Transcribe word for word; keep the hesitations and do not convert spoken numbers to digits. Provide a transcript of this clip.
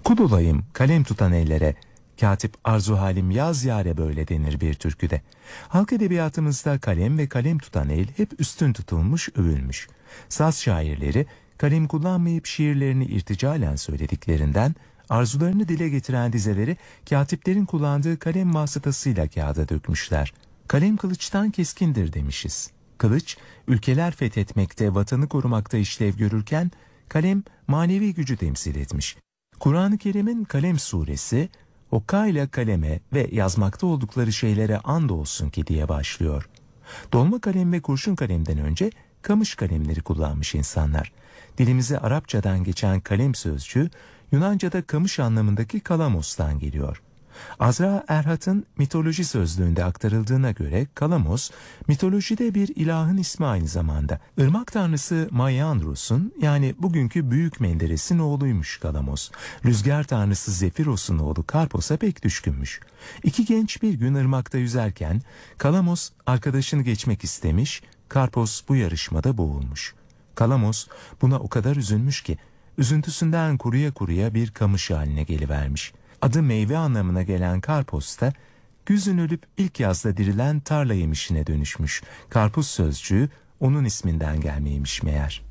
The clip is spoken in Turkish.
Kul olayım kalem tutan ellere, katip arzu halim yaz yare böyle denir bir türküde. Halk edebiyatımızda kalem ve kalem tutan el hep üstün tutulmuş, övülmüş. Saz şairleri kalem kullanmayıp şiirlerini irticalen söylediklerinden, arzularını dile getiren dizeleri katiplerin kullandığı kalem vasıtasıyla kağıda dökmüşler. Kalem kılıçtan keskindir demişiz. Kılıç, ülkeler fethetmekte, vatanı korumakta işlev görürken, kalem manevi gücü temsil etmiş. Kur'an-ı Kerim'in Kalem suresi, Okka ile kaleme ve yazmakta oldukları şeylere andolsun ki diye başlıyor. Dolma kalem ve kurşun kalemden önce kamış kalemleri kullanmış insanlar. Dilimize Arapçadan geçen kalem sözcüğü, Yunanca'da kamış anlamındaki kalamos'tan geliyor. Azra Erhat'ın mitoloji sözlüğünde aktarıldığına göre kalamos, mitolojide bir ilahın ismi aynı zamanda. Irmak tanrısı Maiandros'un, yani bugünkü Büyük Menderes'in oğluymuş kalamos. Rüzgar tanrısı Zefiros'un oğlu Karpos'a pek düşkünmüş. İki genç bir gün ırmakta yüzerken kalamos arkadaşını geçmek istemiş, Karpos bu yarışmada boğulmuş. Kalamos buna o kadar üzülmüş ki üzüntüsünden kuruya kuruya bir kamış haline gelivermiş. Adı meyve anlamına gelen Karpos da güzün ölüp ilk yazda dirilen tarla yemişine dönüşmüş. Karpuz sözcüğü onun isminden gelmeymiş meğer.